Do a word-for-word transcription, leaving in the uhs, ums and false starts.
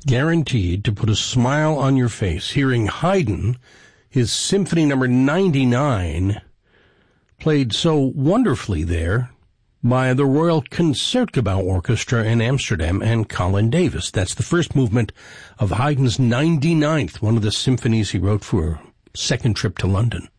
guaranteed to put a smile on your face hearing Haydn, his Symphony Number ninety-nine, played so wonderfully there by the Royal Concertgebouw Orchestra in Amsterdam and Colin Davis. That's the first movement of Haydn's ninety-ninth, one of the symphonies he wrote for Second Trip to London.